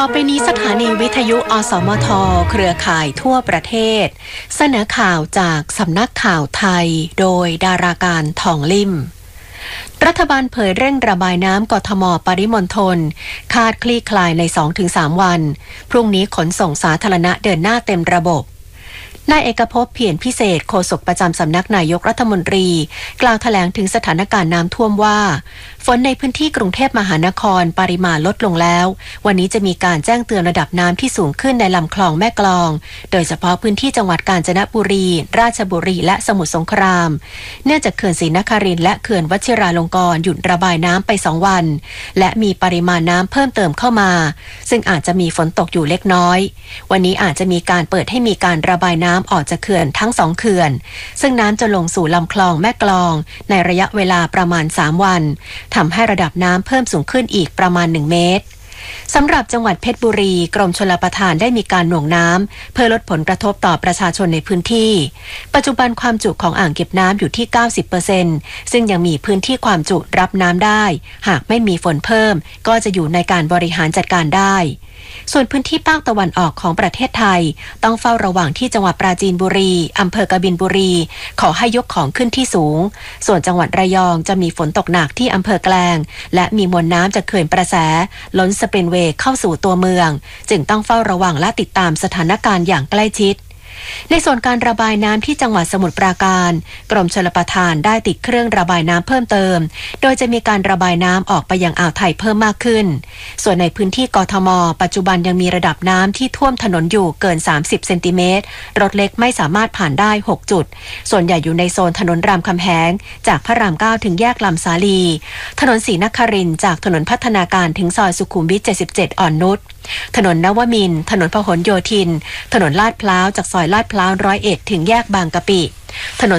ไปนี้สถานีวิทยุอสมทเครือข่ายทั่วประเทศเสนอข่าวจากสำนักข่าวไทยโดยดาราการทองลิ่มรัฐบาลเผยเร่งระบายน้ำกทมปริมณฑลคาดคลี่คลายใน 2-3 วันพรุ่งนี้ขนส่งสาธารณะเดินหน้าเต็มระบบนายเอกภพเพียรพิเศษโฆษกประจำสำนักนายกรัฐมนตรีกล่าวแถลงถึงสถานการณ์น้ำท่วมว่าฝนในพื้นที่กรุงเทพมหานครปริมาณลดลงแล้ววันนี้จะมีการแจ้งเตือนระดับน้ำที่สูงขึ้นในลำคลองแม่กลองโดยเฉพาะพื้นที่จังหวัดกาญจนบุรีราชบุรีและสมุทรสงครามเนื่องจากเขื่อนศรีนครินทร์และเขื่อนวชิราลงกรณ์หยุดระบายน้ำไป2 วันและมีปริมาณน้ำเพิ่มเติมเข้ามาซึ่งอาจจะมีฝนตกอยู่เล็กน้อยวันนี้อาจจะมีการเปิดให้มีการระบายน้ำออกจากเขื่อนทั้ง2 เขื่อนซึ่งน้ำจะลงสู่ลำคลองแม่กลองในระยะเวลาประมาณ3 วันทำให้ระดับน้ำเพิ่มสูงขึ้นอีกประมาณ1 เมตรสำหรับจังหวัดเพชรบุรีกรมชลประทานได้มีการหน่วงน้ำเพื่อลดผลกระทบต่อประชาชนในพื้นที่ปัจจุบันความจุของอ่างเก็บน้ำอยู่ที่ 90% ซึ่งยังมีพื้นที่ความจุรับน้ำได้หากไม่มีฝนเพิ่มก็จะอยู่ในการบริหารจัดการได้ส่วนพื้นที่ภาคตะวันออกของประเทศไทยต้องเฝ้าระวังที่จังหวัดปราจีนบุรีอำเภอกบินบุรีขอให้ยกของขึ้นที่สูงส่วนจังหวัดระยองจะมีฝนตกหนักที่อำเภอแกลงและมีมวลน้ำจากเขื่อนประแสล้นสปรินเวย์เข้าสู่ตัวเมืองจึงต้องเฝ้าระวังและติดตามสถานการณ์อย่างใกล้ชิดในส่วนการระบายน้ำที่จังหวัดสมุทรปราการกรมชลประทานได้ติดเครื่องระบายน้ำเพิ่มเติมโดยจะมีการระบายน้ำออกไปยังอ่าวไทยเพิ่มมากขึ้นส่วนในพื้นที่กทมปัจจุบันยังมีระดับน้ำที่ท่วมถนนอยู่เกิน30 เซนติเมตรรถเล็กไม่สามารถผ่านได้6 จุดส่วนใหญ่อยู่ในโซนถนนรามคำแหงจากพระราม 9ถึงแยกลำสาลีถนนศรีนครินทร์จากถนนพัฒนาการถึงซอยสุขุมวิท77อ่อนนุชถนนนวมินทร์ถนนพหลโยธินถนนลาดพร้าวจากซอยลาดพร้าว101ถึงแยกบางกะปิถนน